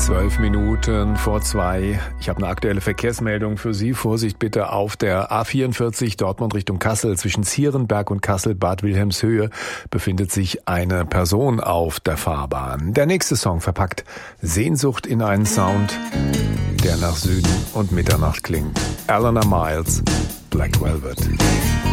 1:12. Ich habe eine aktuelle Verkehrsmeldung für Sie. Vorsicht bitte auf der A44 Dortmund Richtung Kassel. Zwischen Zierenberg und Kassel-Bad Wilhelmshöhe befindet sich eine Person auf der Fahrbahn. Der nächste Song verpackt Sehnsucht in einen Sound, der nach Süden und Mitternacht klingt. Eleanor Miles, Black Velvet.